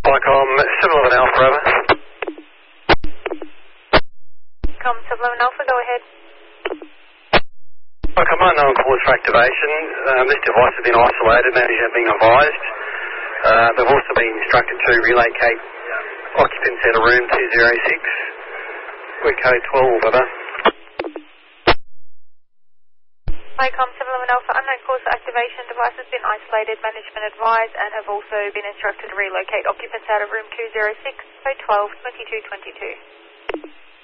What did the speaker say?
Icom 711 Alpha, over. Com 711 Alpha, go ahead. Icom unknown cause for activation. This device has been isolated, managers have been advised. They've also been instructed to relocate occupants out of room 206. We're code 12, over. Icom 711 Alpha, unknown cause for activation. Device has been isolated, management advised, and have also been instructed to relocate occupants out of room 206, code 12, 2222.